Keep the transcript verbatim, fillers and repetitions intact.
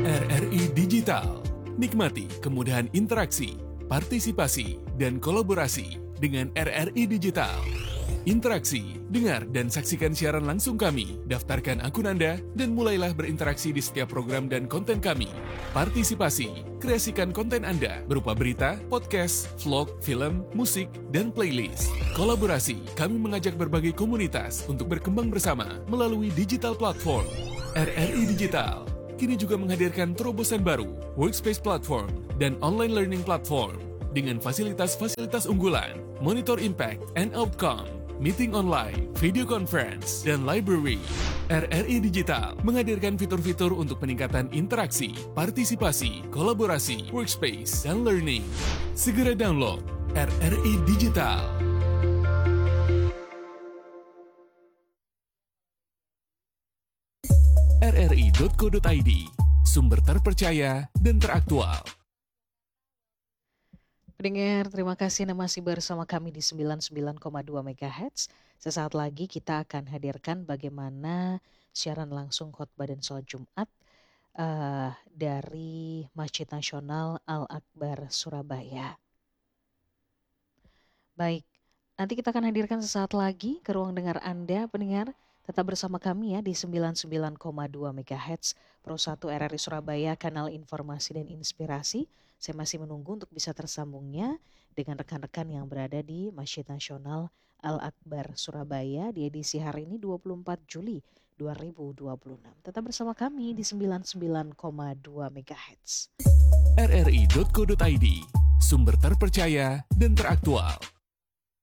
R R I Digital. Nikmati kemudahan interaksi, partisipasi, dan kolaborasi dengan R R I Digital. Interaksi, dengar dan saksikan siaran langsung kami, daftarkan akun Anda, dan mulailah berinteraksi di setiap program dan konten kami. Partisipasi, kreasikan konten Anda berupa berita, podcast, vlog, film, musik, dan playlist. Kolaborasi, kami mengajak berbagai komunitas untuk berkembang bersama melalui digital platform. R R I Digital kini juga menghadirkan terobosan baru, workspace platform, dan online learning platform dengan fasilitas-fasilitas unggulan, monitor impact and outcome, meeting online, video conference, dan library. R R I Digital menghadirkan fitur-fitur untuk peningkatan interaksi, partisipasi, kolaborasi, workspace, dan learning. Segera download R R I Digital. R R I dot co dot I D, sumber terpercaya dan teraktual. Pendengar, terima kasih Anda masih bersama kami di sembilan puluh sembilan koma dua megahertz. Sesaat lagi kita akan hadirkan bagaimana siaran langsung khotbah dan sholat Jumat uh, dari Masjid Nasional Al-Akbar Surabaya. Baik, nanti kita akan hadirkan sesaat lagi ke ruang dengar Anda, pendengar. Tetap bersama kami ya di sembilan puluh sembilan koma dua megahertz, Pro satu R R I Surabaya, kanal informasi dan inspirasi. Saya masih menunggu untuk bisa tersambungnya dengan rekan-rekan yang berada di Masjid Nasional Al-Akbar Surabaya di edisi hari ini dua puluh empat Juli dua ribu dua puluh enam. Tetap bersama kami di sembilan puluh sembilan koma dua megahertz. R R I dot co dot I D, sumber terpercaya dan teraktual.